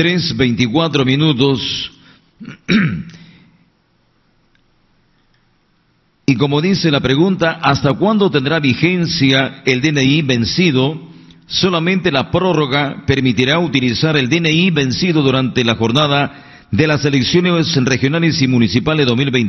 3:24. Y como dice la pregunta, ¿hasta cuándo tendrá vigencia el DNI vencido? Solamente la prórroga permitirá utilizar el DNI vencido durante la jornada de las elecciones regionales y municipales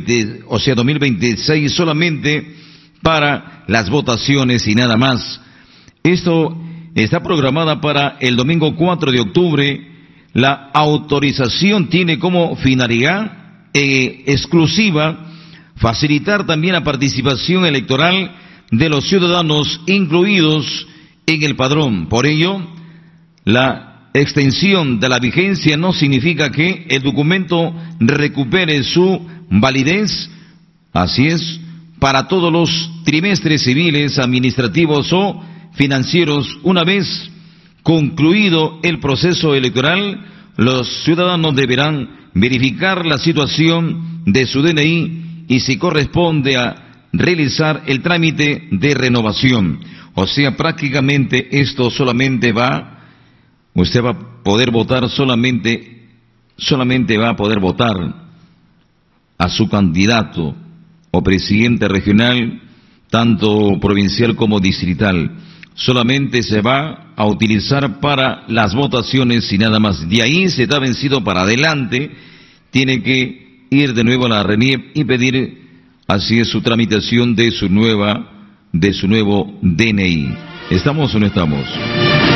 2026, solamente para las votaciones y nada más. Esto está programada para el domingo 4 de octubre. La autorización tiene como finalidad exclusiva facilitar también la participación electoral de los ciudadanos incluidos en el padrón. Por ello, la extensión de la vigencia no significa que el documento recupere su validez. Así es, para todos los trimestres civiles, administrativos o financieros. Una vez concluido el proceso electoral, los ciudadanos deberán verificar la situación de su DNI y si corresponde a realizar el trámite de renovación. O sea, prácticamente esto usted va a poder votar solamente va a poder votar a su candidato o presidente regional, tanto provincial como distrital. Solamente se va a utilizar para las votaciones y nada más. De ahí se está vencido para adelante, tiene que ir de nuevo a la RENIEC y pedir, así es, su tramitación de su nuevo DNI. ¿Estamos o no estamos?